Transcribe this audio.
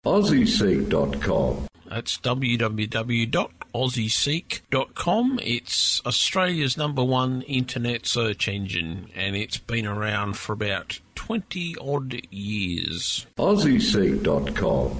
AussieSeek.com. That's www.aussieseek.com. It's Australia's #1 internet search engine, and it's been around for about 20-odd years. AussieSeek.com.